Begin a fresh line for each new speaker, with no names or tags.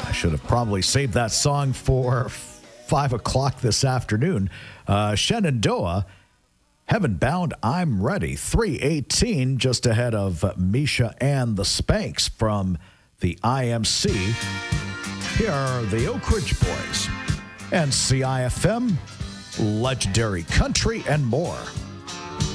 I should have probably saved that song for 5 o'clock this afternoon. Shenandoah, Heaven Bound, I'm Ready. 3:18, just ahead of Misha and the Spanks from the IMC. Here are the Oak Ridge Boys and CIFM, Legendary Country, and more.